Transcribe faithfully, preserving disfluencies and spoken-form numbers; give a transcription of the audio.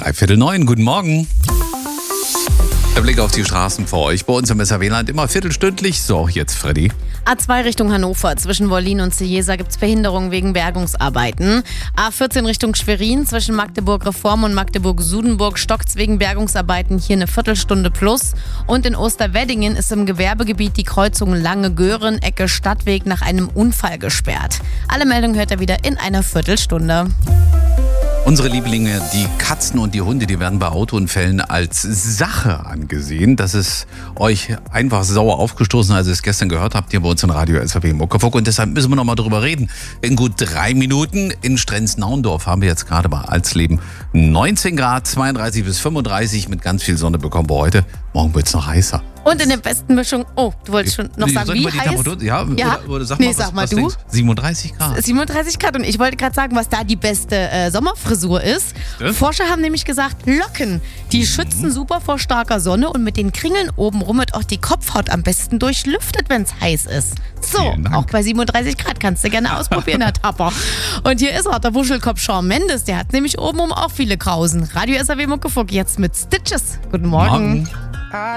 Dreiviertel neun, guten Morgen. Der Blick auf die Straßen vor euch. Bei uns im S R W-Land immer viertelstündlich. So, jetzt Freddy. A zwei Richtung Hannover. Zwischen Wollin und Ciesa gibt es Behinderungen wegen Bergungsarbeiten. A vierzehn Richtung Schwerin. Zwischen Magdeburg-Reform und Magdeburg-Sudenburg stockt es wegen Bergungsarbeiten hier eine Viertelstunde plus. Und in Osterweddingen ist im Gewerbegebiet die Kreuzung Lange-Göhren, Ecke Stadtweg, nach einem Unfall gesperrt. Alle Meldungen hört ihr wieder in einer Viertelstunde. Unsere Lieblinge, die Katzen und die Hunde, die werden bei Autounfällen als Sache angesehen. Das ist euch einfach sauer aufgestoßen, als ihr es gestern gehört habt, hier bei uns in Radio S R W Muckefuck. Und deshalb müssen wir noch mal drüber reden. In gut drei Minuten in Strenz-Naundorf haben wir jetzt gerade bei Alsleben neunzehn Grad, zweiunddreißig bis fünfunddreißig mit ganz viel Sonne bekommen wir heute. Morgen wird es noch heißer. Und in der besten Mischung, oh, du wolltest schon noch Nee, sagen, soll wie ich mal die heiß? Temperatur- Ja, Ja? Oder, oder sag Nee, mal, sag was, mal was du. denkst du? siebenunddreißig Grad. siebenunddreißig Grad und ich wollte gerade sagen, was da die beste äh, Sommerfrisur ist. Ja? Forscher haben nämlich gesagt, Locken, die schützen super vor starker Sonne und mit den Kringeln obenrum wird auch die Kopfhaut am besten durchlüftet, wenn es heiß ist. So, Vielen Dank. auch bei siebenunddreißig Grad kannst du gerne ausprobieren, Herr Tapper. Und hier ist auch der Wuschelkopf Shawn Mendes, der hat nämlich obenrum auch viele Krausen. Radio S R W Muckefuck jetzt mit Stitches. Guten Morgen. Morgen.